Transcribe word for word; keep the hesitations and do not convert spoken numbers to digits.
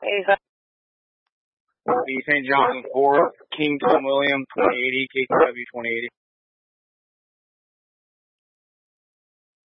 Hey, hi. Saint John's fourth, King Tom William, twenty eighty, K Q W twenty eighty.